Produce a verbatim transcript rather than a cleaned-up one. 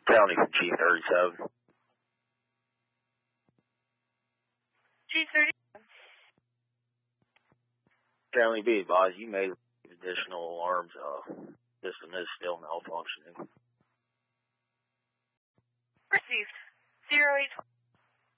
County from Chief thirty-seven. Chief thirty-seven. County B advised you made additional alarms. Uh, system is still malfunctioning. Received. Zero eight.